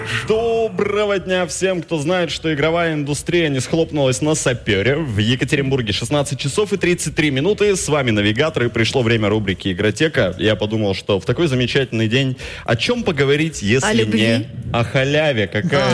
Доброго дня всем, кто знает, что игровая индустрия не схлопнулась на сапере. В Екатеринбурге 16 часов и 33 минуты. С вами Навигатор, и пришло время рубрики «Игротека». Я подумал, что в такой замечательный день о чем поговорить, если не о халяве? Какая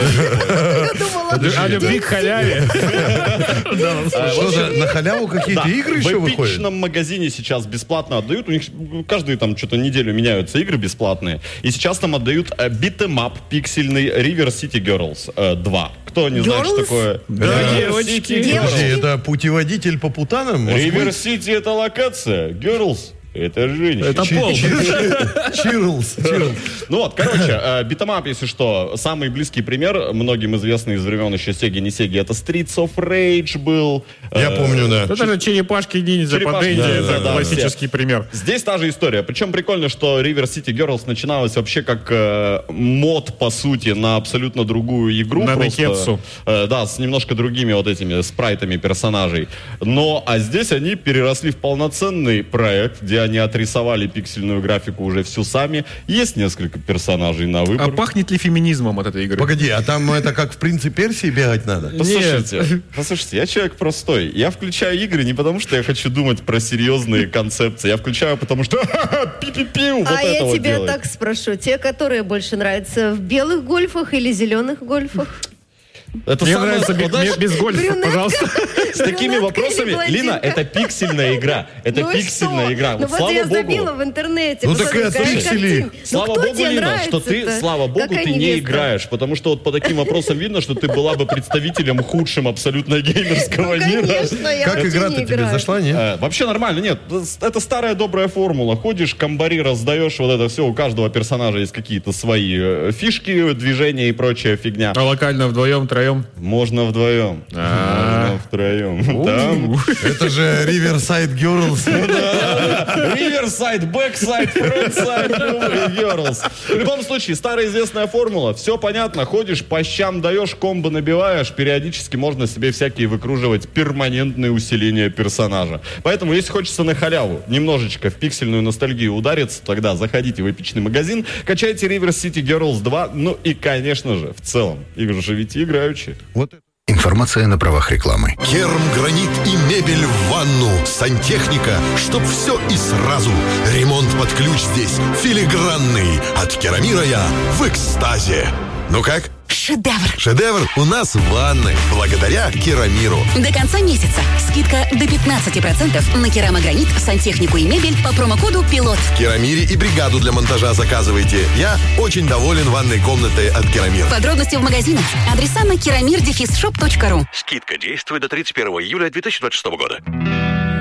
о любви к халяве. Что-то на халяву какие-то игры еще выходят? В эпичном магазине сейчас бесплатно отдают. У них каждую там что-то неделю меняются игры бесплатные. И сейчас там отдают битэмап пиксельный River City Girls 2. Кто не знает, что такое? Да, девочки. Это путеводитель по путанам? River City — это локация. Girls — это женщина. Это пол. Чирлс. Ну вот, короче, битэмап, если что, самый близкий пример, многим известный из времен еще Сеги, не Сеги, это Streets of Rage был. Я помню, да. Это же черепашки-ниндзя по Дэнди, это классический пример. Здесь та же история. Причем прикольно, что River City Girls начиналась вообще как мод, по сути, на абсолютно другую игру. На Некетсу. Да, с немножко другими вот этими спрайтами персонажей. А здесь они переросли в полноценный проект, где они отрисовали пиксельную графику уже всю сами. Есть несколько персонажей на выбор. А пахнет ли феминизмом от этой игры? Погоди, а там это как в «Принце Персии» бегать надо? Послушайте, я человек простой. Я включаю игры не потому, что я хочу думать про серьезные концепции. Я включаю, потому что пи-пи-пиу, вот это вот делает. А я тебя так спрошу. Те, которые больше нравятся в белых гольфах или зеленых гольфах? Это мне нравится без гольфа, пожалуйста. С такими вопросами, Лина, это пиксельная игра. Это пиксельная игра. Ну вот я забила в интернете. Ну так и от пикселей. Слава богу, Лина, что ты, слава богу, ты не играешь. Потому что вот по таким вопросам видно, что ты была бы представителем худшим абсолютно геймерского мира. Конечно, я как игра-то тебе зашла, нет? Вообще нормально, нет. Это старая добрая формула. Ходишь, комбари раздаешь, вот это все. У каждого персонажа есть какие-то свои фишки, движения и прочая фигня. А локально вдвоем, троем? Можно вдвоем. Можно втроем. Это же Riverside Girls. Riverside, Backside, Frontside, Girls. В любом случае, старая известная формула. Все понятно. Ходишь, по щам даешь, комбо набиваешь. Периодически можно себе всякие выкруживать перманентные усиления персонажа. Поэтому, если хочется на халяву немножечко в пиксельную ностальгию удариться, тогда заходите в эпичный магазин, качайте River City Girls 2. Ну и, конечно же, в целом, игры же ведь играющие. Вот это. Информация на правах рекламы. Керм, гранит и мебель в ванну. Сантехника, чтоб все и сразу. Ремонт под ключ здесь филигранный. От Керамира я в экстазе. Ну как? Шедевр! Шедевр у нас в ванной. Благодаря Керамиру. До конца месяца скидка до 15% на керамогранит, сантехнику и мебель по промокоду ПИЛОТ. В Керамире и бригаду для монтажа заказывайте. Я очень доволен ванной комнатой от Керамир. Подробности в магазинах. Адреса на keramir-shop.ru. Скидка действует до 31 июля 2026 года.